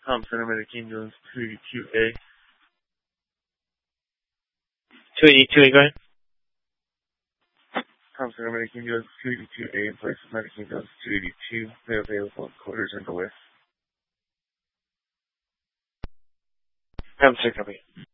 Center Medic Ambulance 282A. 282A, go ahead. Center Medic Ambulance 282A in place of Medic Ambulance 282. They're available in quarters and the west. Copy.